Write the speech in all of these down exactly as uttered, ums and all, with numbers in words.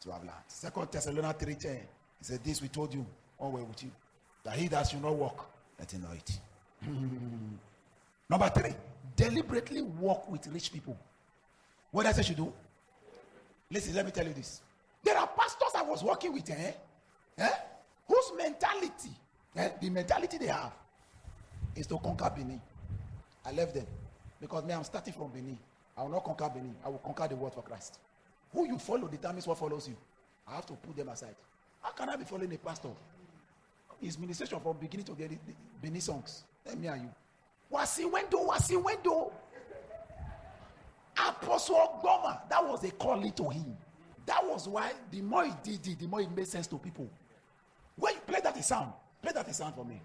to have learned. Second Thessalonians three ten. He said, this we told you, all well with you, that he that should not walk, let him know it. Number three, deliberately walk with rich people. What does I should do? Listen, let me tell you this. There are pastors I was working with, eh? Eh? Whose mentality, eh? the mentality they have, is to conquer Benin. I left them because me, I'm starting from Benin. I will not conquer Benin. I will conquer the world for Christ. Who you follow determines what follows you. I have to put them aside. How can I be following a pastor? His ministration from beginning to the, the Benin songs. Let me and you. Wasi Wendo, Wasi Wendo. Apostle Goma. That was a calling to him. That was why the more he did it, the more it made sense to people. When you play that a sound, play that a sound for me.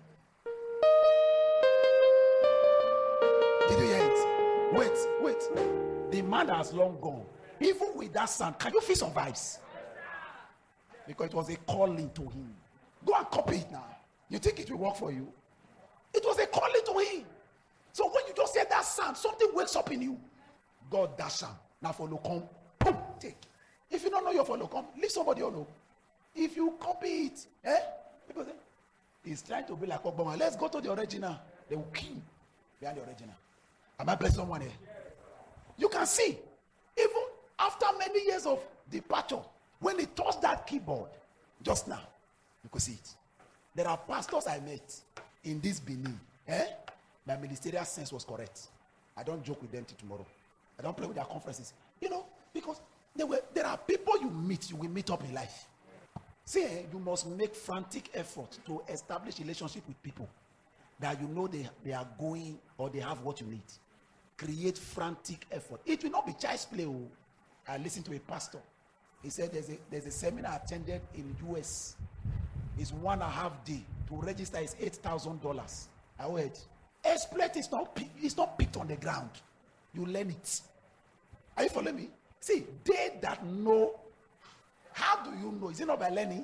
Did you hear it? Wait, wait. The man has long gone. Even with that sound, can you feel some vibes? Because it was a calling to him. Go and copy it now. You think it will work for you? It was a calling to him. So when you just hear that sound, something wakes up in you. God dash am. Now follow come. Boom, take. If you don't know your follow come, leave somebody on. If you copy it, eh? People say, he's trying to be like Obama. Let's go to the original. They will kill you behind the original. Am I blessing someone here? You can see, even after many years of departure, when he touched that keyboard, just now, you could see it. There are pastors I met in this Benin. Eh? My ministerial sense was correct. I don't joke with them till tomorrow. I don't play with their conferences. You know, because there were there are people you meet, you will meet up in life. See, eh, you must make frantic effort to establish relationship with people that you know they, they are going or they have what you need. Create frantic effort. It will not be child's play. Oh. I listened to a pastor. He said there's a there's a seminar I attended in U S. It's one and a half day. To register is eight thousand dollars. I heard. Exploit is not it's not picked on the ground. You learn it. Are you following me? See, they that know. How do you know? Is it not by learning?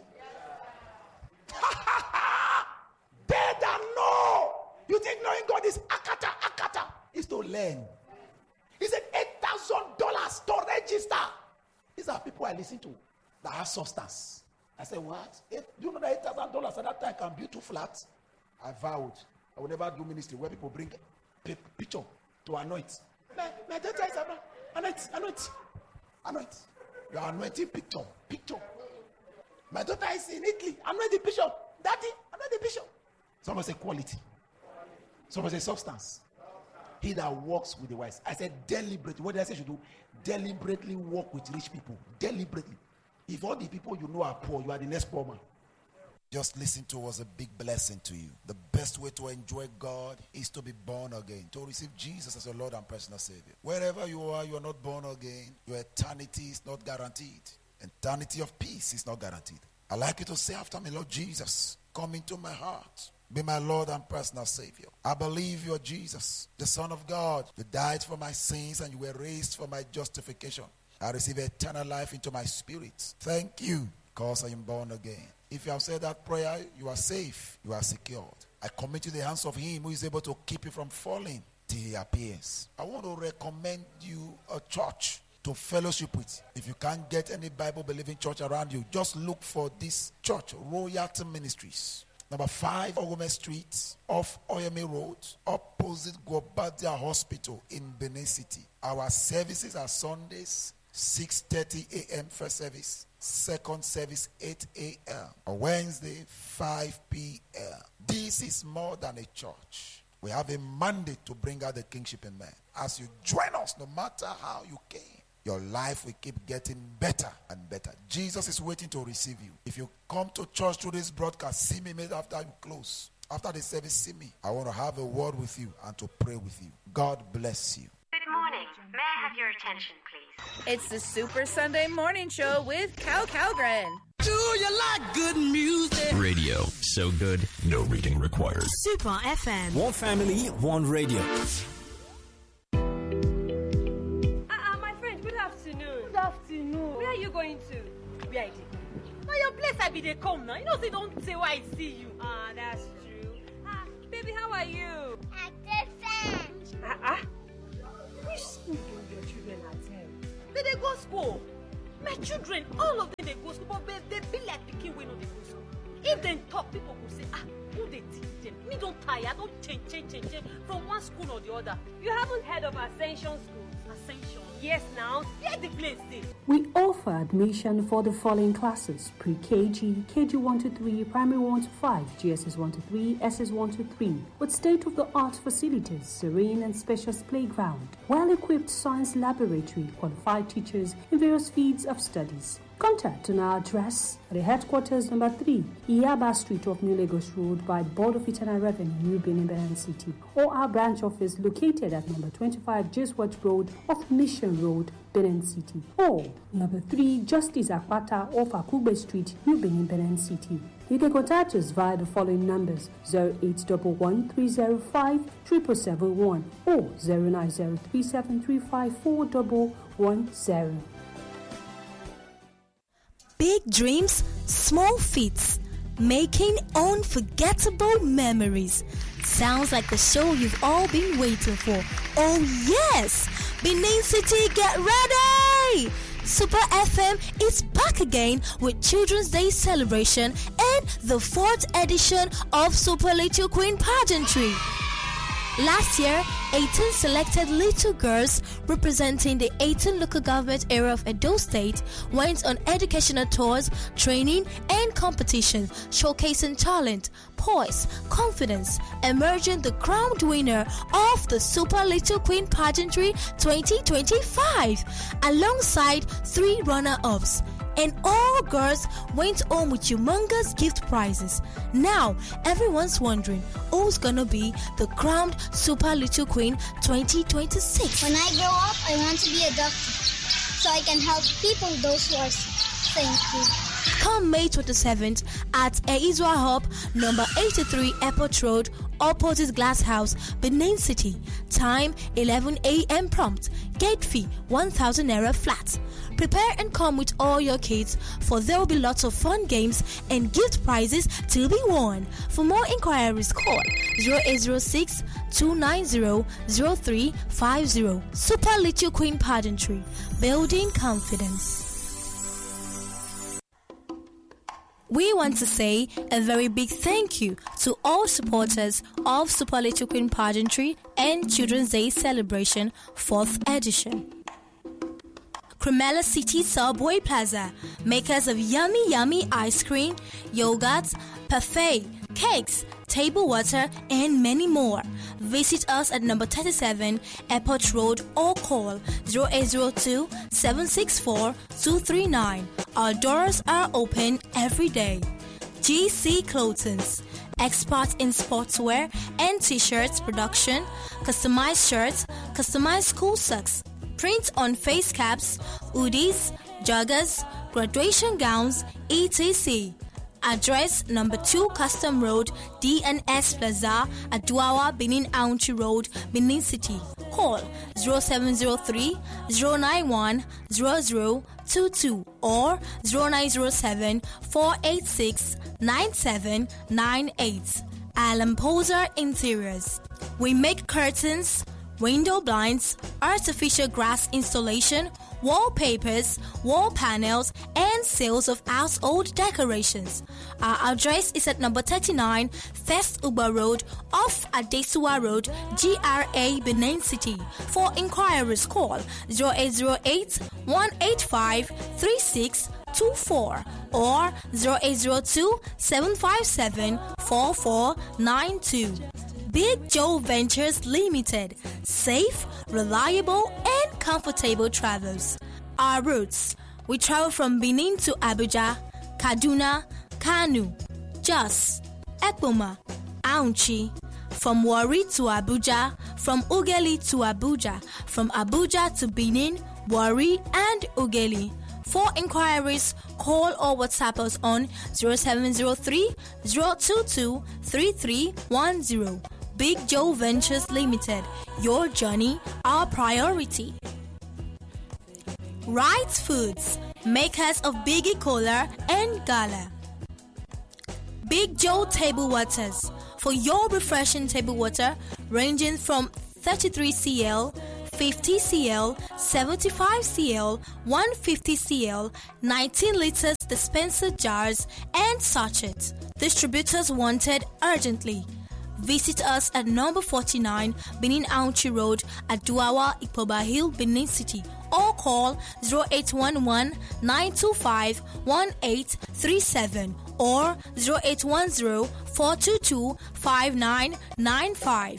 They that know. You think knowing God is akata akata is to learn. He said eight thousand dollars to register. These are people I listen to that have substance. I said, what? Eight, do you know that eight thousand dollars at that time can build two flats? I vowed I will never do ministry where people bring p- picture to anoint. My, my daughter is anoint, anoint, anoint, anoint. You are anointing picture, picture. My daughter is in Italy, anoint the bishop. Daddy, anoint the bishop. Someone say quality. Someone say substance. He that walks with the wise. I said deliberately. What did I say you should do? Deliberately walk with rich people. Deliberately. If all the people you know are poor, you are the next poor man. Just listen to was a big blessing to you. The best way to enjoy God is to be born again, to receive Jesus as your Lord and personal Savior. Wherever you are, you are not born again. Your eternity is not guaranteed. Eternity of peace is not guaranteed. I like you to say after me, Lord Jesus, come into my heart. Be my Lord and personal Savior. I believe you are Jesus, the Son of God. You died for my sins and you were raised for my justification. I receive eternal life into my spirit. Thank you because I am born again. If you have said that prayer, you are safe. You are secured. I commit you to the hands of him who is able to keep you from falling till he appears. I want to recommend you a church to fellowship with. If you can't get any Bible-believing church around you, just look for this church, Royalty Ministries. Number five, Ogome Street, off Oyemi Road, opposite Gobadia Hospital in Benin City. Our services are Sundays, six thirty a.m. first service, second service, eight a.m. On Wednesday, five p.m. This is more than a church. We have a mandate to bring out the kingship in man. As you join us, no matter how you came, your life will keep getting better and better. Jesus is waiting to receive you. If you come to church through this broadcast, see me maybe after you close. After the service, see me. I want to have a word with you and to pray with you. God bless you. Good morning. May I have your attention, please? It's the Super Sunday Morning Show with Cal Calgren. Do you like good music? Radio. So good, no reading required. Super F M. One family, one radio. Good afternoon. Where are you going to? Where are you? Now your place I be they come now. You know, they don't say why I see you. Ah, that's true. Ah, baby, how are you? At the fence. Ah, ah. Which school do your children attend? Did they go school? My children, all of them, they go school, but they, they be like picking way no they go school. If they talk, people will say, ah, who they teach them? Me don't tire, don't change, change, change, change from one school or the other. You haven't heard of Ascension School? Ascension. Yes, now. Where the place is? We offer admission for the following classes: pre-K G, K G one to three, primary one to five, G S S one to three, S S one to three, with state-of-the-art facilities, serene and spacious playground, well-equipped science laboratory, qualified teachers in various fields of studies. Contact on our address at the headquarters number three, Iyaba Street off New Lagos Road by Board of Internal Revenue, New Benin, Benin City, or our branch office located at number twenty-five, Jeswatch Road off Mission Road, Benin City, or number three, Justice Akwata off Akugbe Street, New Benin, Benin City. You can contact us via the following numbers: zero eight one one, three zero five, seven seven seven one or zero nine zero three seven three five four one one zero. Big dreams, small feats, making unforgettable memories. Sounds like the show you've all been waiting for. Oh yes! Benin City, get ready! Super F M is back again with Children's Day celebration and the fourth edition of Super Little Queen Pageantry. Last year, eighteen selected little girls representing the eighteen local government area of Edo State went on educational tours, training and competition, showcasing talent, poise, confidence, emerging the crowned winner of the Super Little Queen Pageantry twenty twenty-five, alongside three runner-ups. And all girls went home with humongous gift prizes. Now, everyone's wondering who's gonna be the crowned Super Little Queen twenty twenty-six. When I grow up, I want to be a doctor so I can help people those who are sick. Thank you. Come May twenty-seventh at Eizwa Hub, number eighty-three Airport Road, opposite Glass House, Benin City. Time eleven a.m. prompt. Gate fee one thousand naira flat. Prepare and come with all your kids, for there will be lots of fun games and gift prizes to be won. For more inquiries, call zero eight zero six, two nine zero, zero three five zero. Super Little Queen Pageantry, building confidence. We want to say a very big thank you to all supporters of Super Little Queen Pageantry and Children's Day Celebration fourth edition. Cremella City Subway Plaza, makers of yummy yummy ice cream, yogurts, parfait, cakes, table water, and many more. Visit us at number thirty-seven Airport Road or call zero eight zero two, seven six four, two three nine. Our doors are open every day. G C Clothings, experts in sportswear and t-shirts production, customized shirts, customized school socks, print on face caps, hoodies, joggers, graduation gowns, et cetera. Address number two Custom Road, D N S Plaza, Aduawa, Benin Aunchi Road, Benin City. Call zero seven zero three, zero nine one, zero zero two two or zero nine zero seven, four eight six, nine seven nine eight. Alan Poser Interiors. We make curtains, window blinds, artificial grass installation, wallpapers, wall panels, and sales of household decorations. Our address is at number thirty-nine First Uber Road off Adesua Road, G R A, Benin City. For inquiries, call zero eight zero eight, one eight five, three six two four or zero eight zero two, seven five seven, four four nine two. Big Joe Ventures Limited. Safe, reliable, and comfortable travels. Our routes. We travel from Benin to Abuja, Kaduna, Kanu, Jos, Ekpoma, Aunchi. From Warri to Abuja, from Ughelli to Abuja, from Abuja to Benin, Warri, and Ughelli. For inquiries, call or WhatsApp us on zero seven zero three, zero two two, three three one zero. Big Joe Ventures Limited. Your journey, our priority. Right Foods, makers of Biggie Cola and Gala. Big Joe Table Waters, for your refreshing table water ranging from thirty-three centiliters, fifty centiliters, seventy-five centiliters, one hundred fifty centiliters, nineteen liters dispenser jars, and sachets. Distributors wanted urgently. Visit us at number forty-nine Benin Auchi Road at Duawa, Ipoba Hill, Benin City, or call zero eight one one, nine two five, one eight three seven or zero eight one zero, four two two, five nine nine five.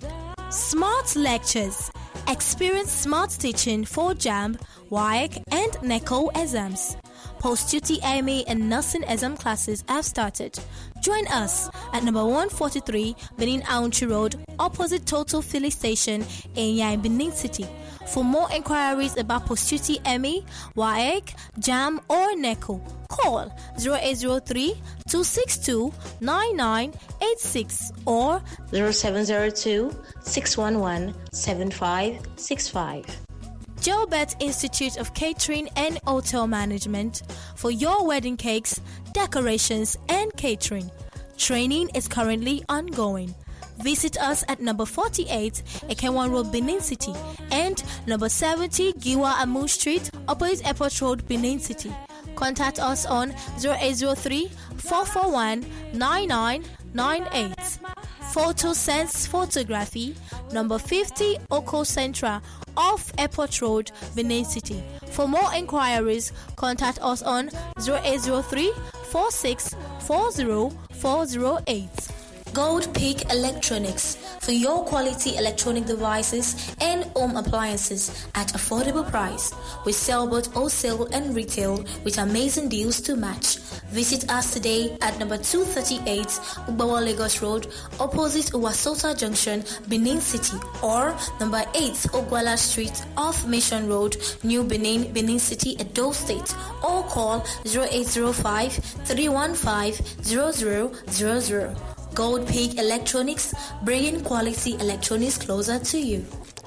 Smart Lectures. Experience smart teaching for JAMB, W A E C, and NECO exams. Post-duty A M A and nursing exam classes have started. Join us at number one forty-three Benin Auchi Road, opposite Total Filling Station in Yai, Benin City. For more inquiries about post-duty A M A, W A E C, JAMB, or NECO, call zero eight zero three, two six two, nine nine eight six or zero seven zero two, six one one, seven five six five. Gilbert Institute of Catering and Hotel Management for your wedding cakes, decorations, and catering. Training is currently ongoing. Visit us at number forty-eight Ekenwan Road, Benin City, and number seventy Giwa Amu Street, opposite Airport Road, Benin City. Contact us on zero eight zero three, four four one, nine nine nine eight. Photo Sense Photography, number fifty Oko Centra, off Airport Road, Benin City. For more inquiries, contact us on zero eight zero three, four six four zero, four zero eight. Gold Peak Electronics for your quality electronic devices and home appliances at affordable price. We sell both wholesale and retail with amazing deals to match. Visit us today at number two thirty-eight Ubawa Lagos Road, opposite Uwasota Junction, Benin City, or number eight Ogwala Street off Mission Road, New Benin, Benin City, Edo State, or call zero eight zero five, three one five, zero zero zero zero. Gold Peak Electronics, bringing quality electronics closer to you.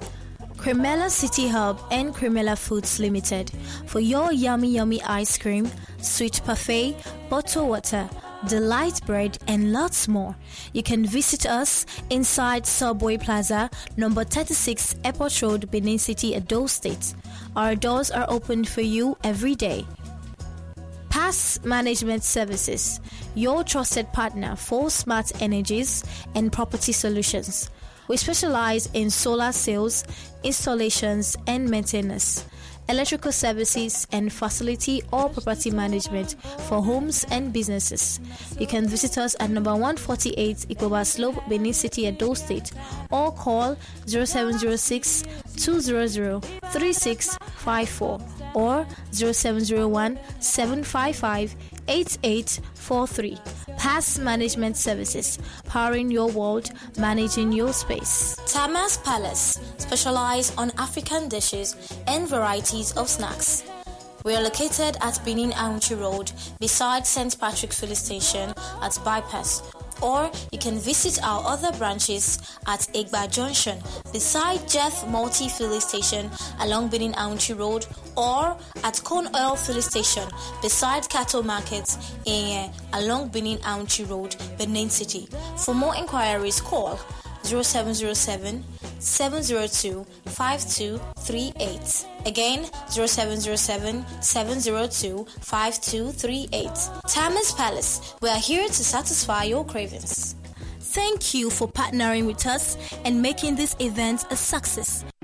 Cremella City Hub and Cremella Foods Limited for your yummy yummy ice cream, sweet parfait, bottled water, delight bread, and lots more. You can visit us inside Subway Plaza, number thirty-six Airport Road, Benin City, Edo State. Our doors are open for you every day. Pass Management Services, your trusted partner for smart energies and property solutions. We specialize in solar sales, installations, and maintenance, electrical services, and facility or property management for homes and businesses. You can visit us at number one forty-eight Ikoba Slope, Benin City, Edo State, or call zero seven zero six, two zero zero, three six five four or zero seven zero one, seven five five, eight eight four three. Pass Management Services, powering your world, managing your space. Tamas Palace, specialize on African dishes and varieties of snacks. We are located at Benin Auchi Road, beside Saint Patrick Filling Station at Bypass. Or you can visit our other branches at Egba Junction, beside Jeff Multi Filling Station along Benin Auchi Road, or at Corn Oil Filling Station beside Cattle Market in, uh, along Benin Auchi Road, Benin City. For more inquiries, call zero seven zero seven, seven zero two, five two three eight. Again, zero seven zero seven, seven zero two, five two three eight. Tamas Palace, we are here to satisfy your cravings. Thank you for partnering with us and making this event a success.